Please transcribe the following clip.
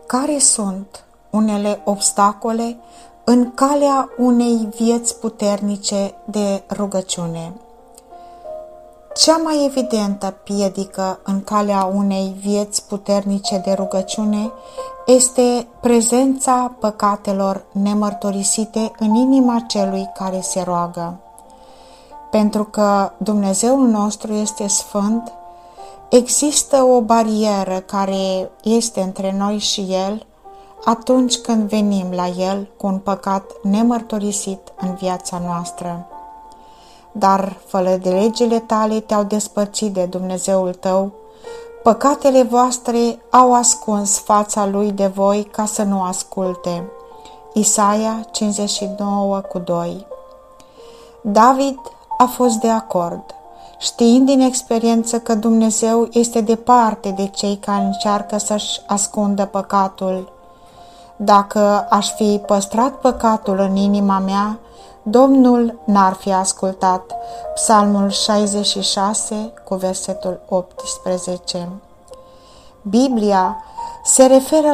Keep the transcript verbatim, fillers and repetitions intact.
Care sunt unele obstacole în calea unei vieți puternice de rugăciune? Cea mai evidentă piedică în calea unei vieți puternice de rugăciune este prezența păcatelor nemărturisite în inima celui care se roagă. Pentru că Dumnezeul nostru este sfânt, există o barieră care este între noi și El atunci când venim la El cu un păcat nemărturisit în viața noastră. Dar fără de legile tale te-au despărțit de Dumnezeul tău, păcatele voastre au ascuns fața Lui de voi ca să nu asculte. Isaia cincizeci și nouă cu doi. David a fost de acord, știind din experiență că Dumnezeu este departe de cei care încearcă să-și ascundă păcatul. Dacă aș fi păstrat păcatul în inima mea, Domnul n-ar fi ascultat. Psalmul șaizeci și șase cu versetul optsprezece. Biblia se referă